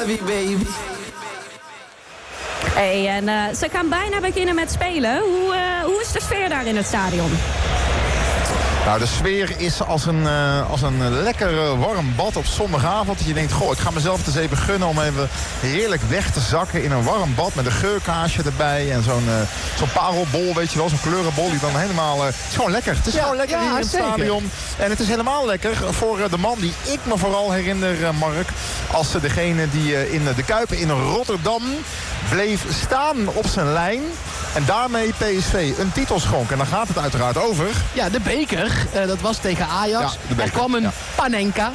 heavy, baby. Hey, en ze gaan bijna beginnen met spelen. Hoe is de sfeer daar in het stadion? Nou, de sfeer is als een lekker warm bad op zondagavond. Dat je denkt, goh, ik ga mezelf het eens even gunnen om even heerlijk weg te zakken in een warm bad met een geurkaasje erbij. En zo'n parelbol, weet je wel, zo'n kleurenbol die dan helemaal... het is gewoon lekker. Het is gewoon lekker hier in het stadion. En het is helemaal lekker voor de man die ik me vooral herinner, Mark, als degene die in de Kuip in Rotterdam bleef staan op zijn lijn. En daarmee PSV een titel schonk. En dan gaat het uiteraard over... Ja, de beker. Dat was tegen Ajax. Ja, de beker, er kwam een Panenka.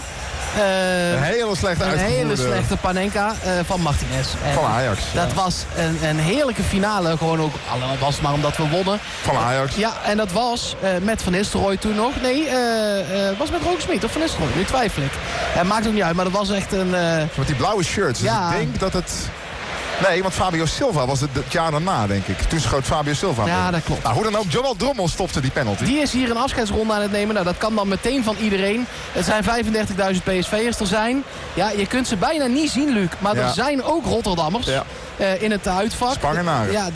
Een hele slechte uitgevoerde... Een hele slechte Panenka van Martinez. Van Ajax. Dat was een heerlijke finale. Gewoon ook, al was het maar omdat we wonnen. Van Ajax. Ja, en dat was met Van Nistelrooy toen nog. Nee, was met Roger Smit of Van Nistelrooy. Nu twijfel ik. Maakt ook niet uit, maar dat was echt een... Met die blauwe shirts. Dus ja. Ik denk dat het... Nee, want Fabio Silva was het jaar daarna, denk ik. Toen schoot Fabio Silva. Ja, dat klopt. Nou, hoe dan ook, Joël Drommel stopte die penalty. Die is hier een afscheidsronde aan het nemen. Nou, dat kan dan meteen van iedereen. Het zijn 35.000 PSV'ers er zijn. Ja, je kunt ze bijna niet zien, Luc. Maar er zijn ook Rotterdammers in het uitvak. Spangenaren. Ja,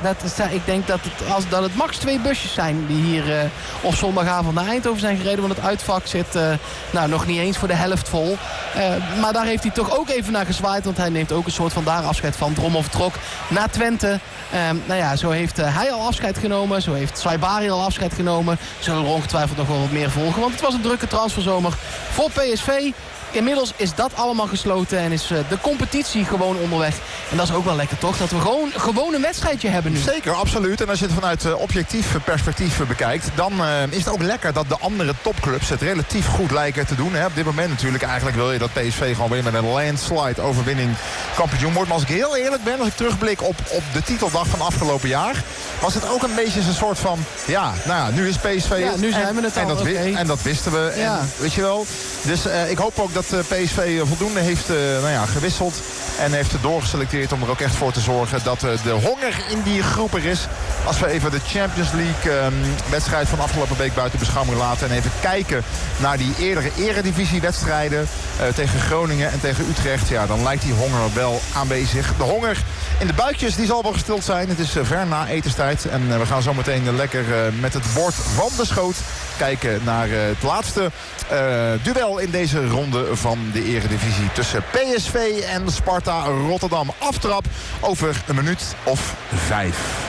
ik denk dat het max 2 busjes zijn die hier op zondagavond naar Eindhoven zijn gereden. Want het uitvak zit nog niet eens voor de helft vol. Maar daar heeft hij toch ook even naar gezwaaid. Want hij neemt ook een soort van daar afscheid van. Drommel vertrok naar Twente. Zo heeft hij al afscheid genomen. Zo heeft Saibari al afscheid genomen. Zullen er ongetwijfeld nog wel wat meer volgen. Want het was een drukke transferzomer voor PSV. Inmiddels is dat allemaal gesloten en is de competitie gewoon onderweg. En dat is ook wel lekker, toch? Dat we gewoon een wedstrijdje hebben nu. Zeker, absoluut. En als je het vanuit objectief perspectief bekijkt... dan is het ook lekker dat de andere topclubs het relatief goed lijken te doen. Hè. Op dit moment natuurlijk eigenlijk wil je dat PSV gewoon weer met een landslide overwinning kampioen wordt. Maar als ik heel eerlijk ben, als ik terugblik op de titeldag van afgelopen jaar... was het ook een beetje een soort van... nu is PSV ja, nu zijn we het al. En dat wisten we. Ja. En, weet je wel. Dus ik hoop ook dat PSV voldoende heeft gewisseld. En heeft doorgeselecteerd om er ook echt voor te zorgen dat de honger in die groep er is. Als we even de Champions League wedstrijd van afgelopen week buiten beschouwing laten. En even kijken naar die eerdere eredivisiewedstrijden tegen Groningen en tegen Utrecht. Ja, dan lijkt die honger wel aanwezig. De honger in de buikjes die zal wel gestild zijn. Het is ver na etenstijd. En we gaan zo meteen lekker met het bord van de schoot kijken naar het laatste duel in deze ronde van de eredivisie tussen PSV en Sparta Rotterdam. Aftrap over een minuut of 5.